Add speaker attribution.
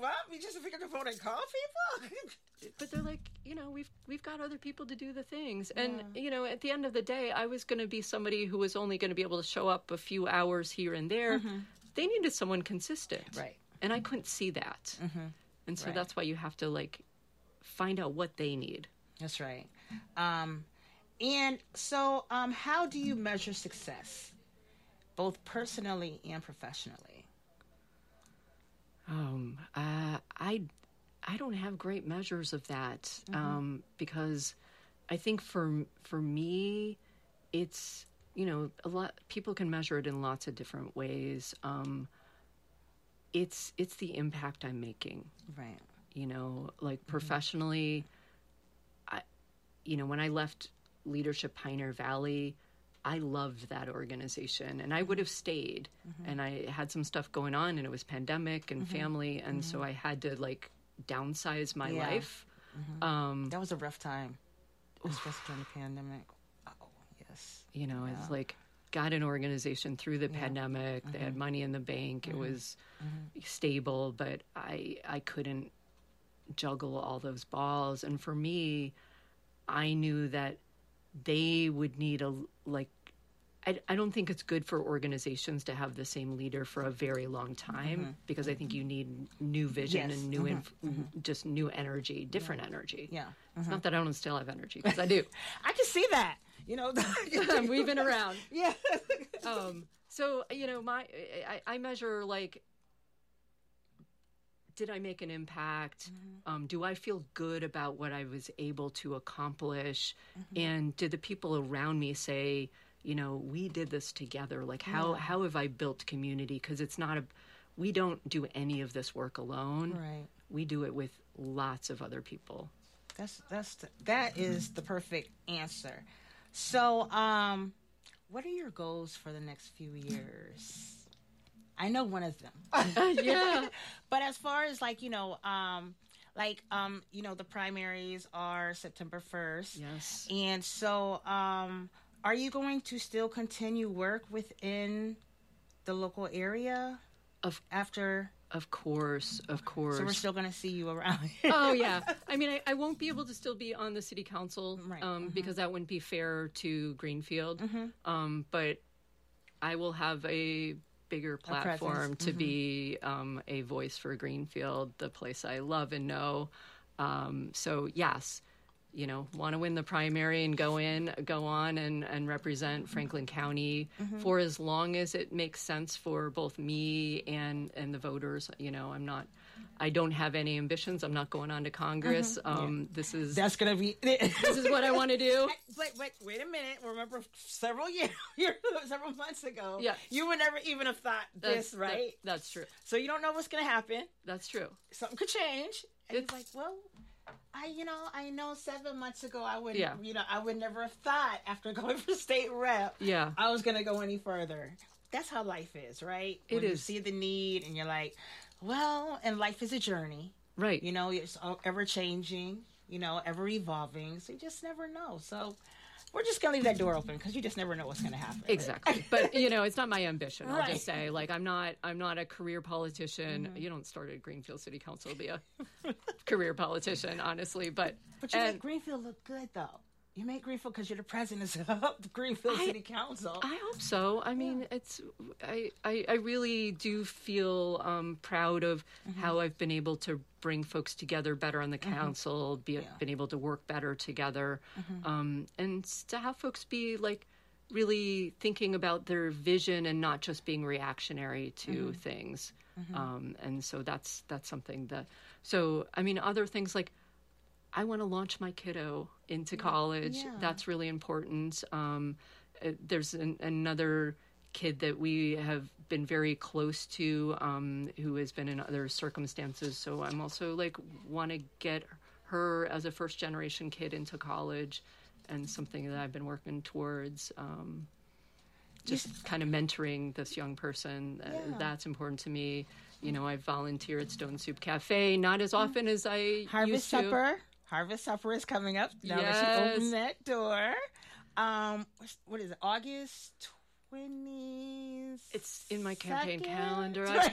Speaker 1: up? You just figured to phone and call people?
Speaker 2: But they're like, we've got other people to do the things. And, at the end of the day, I was going to be somebody who was only going to be able to show up a few hours here and there. They needed someone consistent.
Speaker 1: Right.
Speaker 2: And I couldn't see that. And so that's why you have to, find out what they need.
Speaker 1: That's right. And so how do you measure success, both personally and professionally?
Speaker 2: I don't have great measures of that because I think for me, it's, a lot, people can measure it in lots of different ways. It's the impact I'm making.
Speaker 1: Right.
Speaker 2: Professionally, when I left Leadership Pioneer Valley, I loved that organization and I would have stayed. And I had some stuff going on and it was pandemic and family. And so I had to downsize my life.
Speaker 1: That was a rough time, especially during the pandemic. Oh, yes.
Speaker 2: It's got an organization through the pandemic. They had money in the bank. It was stable, but I couldn't juggle all those balls. And for me, I knew that they would need I don't think it's good for organizations to have the same leader for a very long time because I think you need new vision and new just new energy, different energy. Yeah. It's not that I don't still have energy, because I do.
Speaker 1: I can see that.
Speaker 2: I'm weaving around.
Speaker 1: Yeah.
Speaker 2: So, I measure did I make an impact? Do I feel good about what I was able to accomplish? And did the people around me say, we did this together? How have I built community? Because it's not we don't do any of this work alone.
Speaker 1: Right.
Speaker 2: We do it with lots of other people.
Speaker 1: That is the perfect answer. So, what are your goals for the next few years? I know one of them.
Speaker 2: Yeah.
Speaker 1: But as far as the primaries are September 1st.
Speaker 2: Yes.
Speaker 1: And so, are you going to still continue work within the local area after?
Speaker 2: Of course.
Speaker 1: So we're still going to see you around.
Speaker 2: Oh, yeah. I mean, I won't be able to still be on the city council because that wouldn't be fair to Greenfield. But I will have a bigger platform to be a voice for Greenfield, the place I love and know. So, yes. Want to win the primary and go on and represent Franklin County for as long as it makes sense for both me and the voters. I don't have any ambitions. I'm not going on to Congress. That's
Speaker 1: going to be,
Speaker 2: this is what I want to do.
Speaker 1: But wait a minute. Remember several months ago, you would never even have thought this, right?
Speaker 2: That's true.
Speaker 1: So you don't know what's going to happen.
Speaker 2: That's true.
Speaker 1: Something could change. And it's like, well, I know 7 months ago I would, I would never have thought after going for state rep, I was going to go any further. That's how life is, right?
Speaker 2: It is.
Speaker 1: You see the need and you're like, well, and life is a journey.
Speaker 2: Right.
Speaker 1: It's ever changing, ever evolving. So you just never know. So we're just going to leave that door open because you just never know what's going to happen.
Speaker 2: Exactly. But, it's not my ambition. I'll just say, I'm not a career politician. You don't start at Greenfield City Council to be a career politician, honestly. But
Speaker 1: you make Greenfield look good, though. You make Greenfield because you're the president of the Greenfield City Council.
Speaker 2: I hope so. I mean, I really do feel proud of how I've been able to bring folks together better on the council, been able to work better together, and to have folks be really thinking about their vision and not just being reactionary to things. And so that's something that. So I mean, other things I want to launch my kiddo into college. Yeah. That's really important. There's another kid that we have been very close to who has been in other circumstances. So I'm also want to get her as a first generation kid into college, and something that I've been working towards. Just kind of mentoring this young person. That's important to me. I volunteer at Stone Soup Cafe, not as often as I used to.
Speaker 1: Harvest Supper is coming up now that you open that door. What is it? August 20th?
Speaker 2: It's in my campaign calendar.